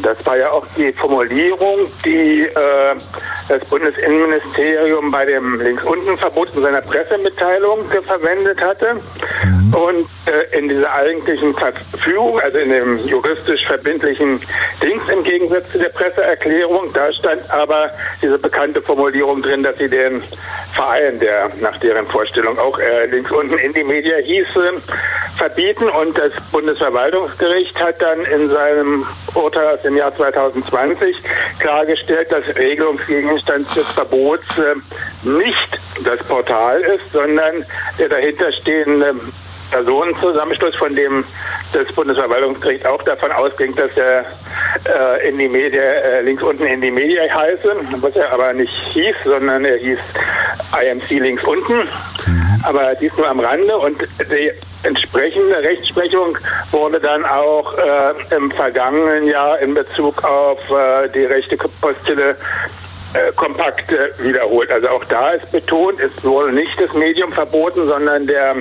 Das war ja auch die Formulierung, die das Bundesinnenministerium bei dem Links-Unten-Verbot in seiner Pressemitteilung verwendet hatte. Und in dieser eigentlichen Verfügung, also in dem juristisch verbindlichen Dings im Gegensatz zu der Presseerklärung, da stand aber diese bekannte Formulierung drin, dass sie den Verein, der nach deren Vorstellung auch Links-Unten Indymedia hieß, verbieten. Und das Bundesverwaltungsgericht hat dann in seinem Urteil aus dem Jahr 2020 klargestellt, dass Regelungsgegenstand des Verbots nicht das Portal ist, sondern der dahinterstehende Personenzusammenschluss, von dem das Bundesverwaltungsgericht auch davon ausging, dass er Links-Unten Indymedia heiße, was er aber nicht hieß, sondern er hieß IMC Links-Unten. Aber dies nur am Rande, und die entsprechende Rechtsprechung wurde dann auch im vergangenen Jahr in Bezug auf die rechte Postille kompakt wiederholt. Also auch da ist betont, es wurde nicht das Medium verboten, sondern der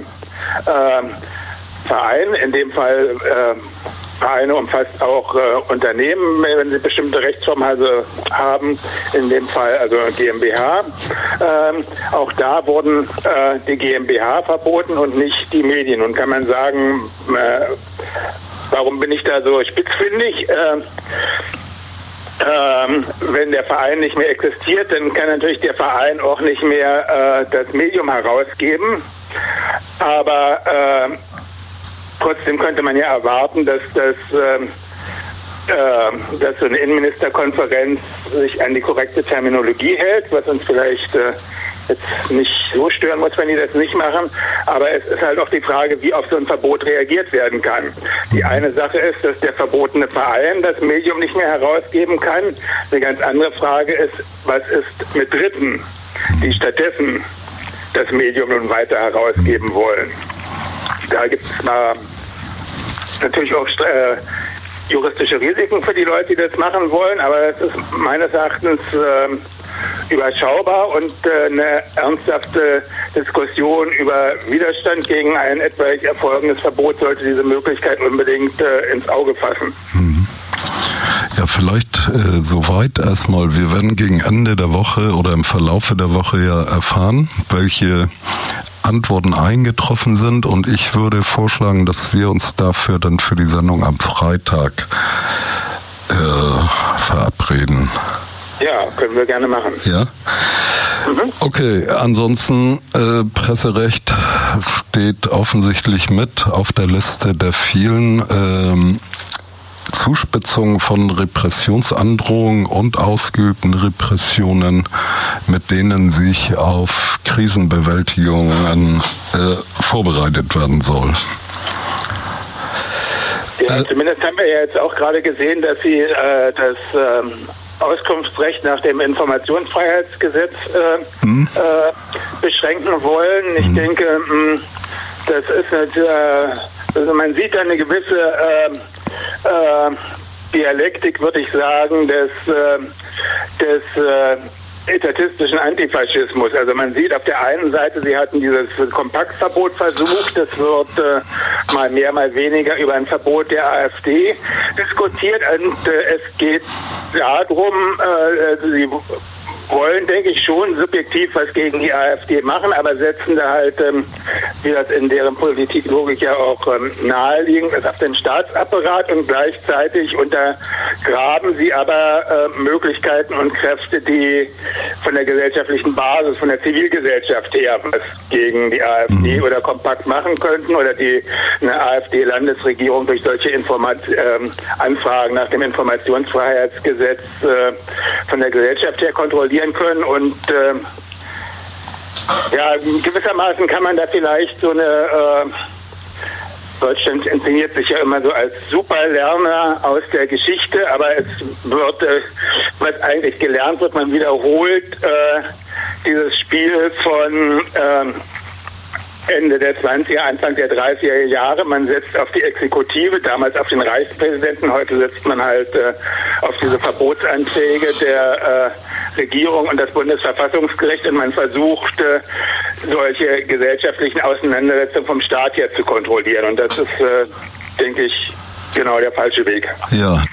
Verein, in dem Fall Vereine umfasst auch Unternehmen, wenn sie bestimmte Rechtsformen haben, in dem Fall also GmbH. Auch da wurden die GmbH verboten und nicht die Medien. Und kann man sagen, warum bin ich da so spitzfindig? Wenn der Verein nicht mehr existiert, dann kann natürlich der Verein auch nicht mehr das Medium herausgeben. Aber trotzdem könnte man ja erwarten, dass so eine Innenministerkonferenz sich an die korrekte Terminologie hält, was uns vielleicht jetzt nicht so stören muss, wenn die das nicht machen. Aber es ist halt auch die Frage, wie auf so ein Verbot reagiert werden kann. Die eine Sache ist, dass der verbotene Verein das Medium nicht mehr herausgeben kann. Eine ganz andere Frage ist, was ist mit Dritten, die stattdessen das Medium nun weiter herausgeben wollen. Da gibt es natürlich auch juristische Risiken für die Leute, die das machen wollen, aber es ist meines Erachtens überschaubar, und eine ernsthafte Diskussion über Widerstand gegen ein etwaig erfolgendes Verbot sollte diese Möglichkeit unbedingt ins Auge fassen. Ja, vielleicht soweit erstmal. Wir werden gegen Ende der Woche oder im Verlaufe der Woche ja erfahren, welche Antworten eingetroffen sind, und ich würde vorschlagen, dass wir uns dafür dann für die Sendung am Freitag verabreden. Ja, können wir gerne machen. Ja? Okay, ansonsten Presserecht steht offensichtlich mit auf der Liste der vielen Zuspitzungen von Repressionsandrohungen und ausgeübten Repressionen, mit denen sich auf Krisenbewältigungen vorbereitet werden soll. Ja, zumindest haben wir ja jetzt auch gerade gesehen, dass Sie das Auskunftsrecht nach dem Informationsfreiheitsgesetz beschränken wollen. Ich denke, das ist also man sieht eine gewisse Dialektik, würde ich sagen, des etatistischen Antifaschismus. Also man sieht auf der einen Seite, sie hatten dieses Kompaktverbot versucht, es wird mal mehr, mal weniger über ein Verbot der AfD diskutiert, und es geht darum, sie wollen, denke ich, schon subjektiv was gegen die AfD machen, aber setzen da halt, wie das in deren Politiklogik ja auch naheliegend ist, auf den Staatsapparat, und gleichzeitig untergraben sie aber Möglichkeiten und Kräfte, die von der gesellschaftlichen Basis, von der Zivilgesellschaft her was gegen die AfD oder kompakt machen könnten, oder die eine AfD-Landesregierung durch solche Anfragen nach dem Informationsfreiheitsgesetz von der Gesellschaft her kontrollieren können. Und ja, gewissermaßen kann man da vielleicht so eine Deutschland inszeniert sich ja immer so als Superlerner aus der Geschichte, aber es wird, was eigentlich gelernt wird, man wiederholt dieses Spiel von Ende der 20er, Anfang der 30er Jahre. Man setzt auf die Exekutive, damals auf den Reichspräsidenten, heute setzt man halt auf diese Verbotsanträge der Regierung und das Bundesverfassungsgericht, und man versucht, solche gesellschaftlichen Auseinandersetzungen vom Staat her zu kontrollieren. Und das ist, denke ich, genau der falsche Weg. Ja,